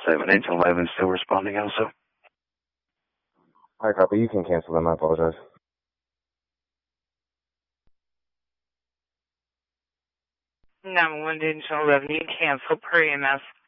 7811 still responding also. Hi, copy. You can cancel them. I apologize. Number 1 to 11, you cancel per EMS.